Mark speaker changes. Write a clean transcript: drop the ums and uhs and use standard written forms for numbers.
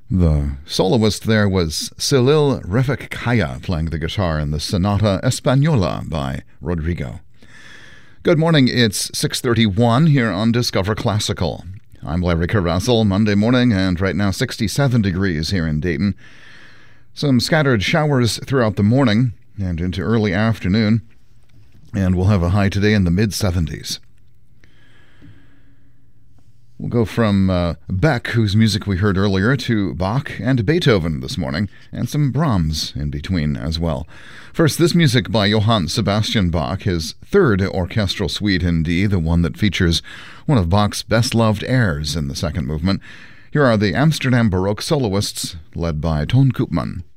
Speaker 1: The soloist there was Celil Refik-Kaya playing the guitar in the Sonata Española by Rodrigo. Good morning, it's 6:31 here on Discover Classical. I'm Larry Carrazzle, Monday morning, and right now 67 degrees here in Dayton. Some scattered showers throughout the morning and into early afternoon, and we'll have a high today in the mid-70s. We'll go from Beck, whose music we heard earlier, to Bach and Beethoven this morning, and some Brahms in between as well. First, this music by Johann Sebastian Bach, his third orchestral suite in D, the one that features one of Bach's best-loved airs in the second movement. Here are the Amsterdam Baroque soloists, led by Ton Koopman.